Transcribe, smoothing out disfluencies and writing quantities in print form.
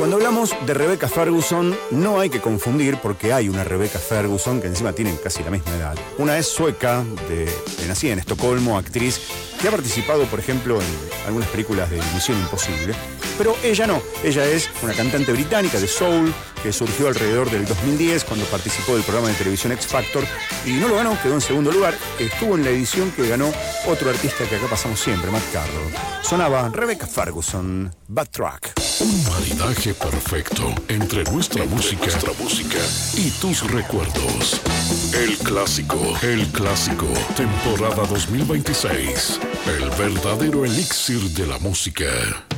Cuando hablamos de Rebecca Ferguson, no hay que confundir porque hay una Rebecca Ferguson que encima tienen casi la misma edad. Una es sueca, nacida en Estocolmo, actriz, que ha participado, por ejemplo, en algunas películas de Misión Imposible. Pero ella no, ella es una cantante británica de soul que surgió alrededor del 2010 cuando participó del programa de televisión X Factor y no lo ganó, quedó en segundo lugar. Estuvo en la edición que ganó otro artista que acá pasamos siempre, Matt Carroll. Sonaba Rebecca Ferguson, Bad Track. Un maridaje perfecto entre nuestra música y tus recuerdos. El clásico, temporada 2026. El verdadero elixir de la música.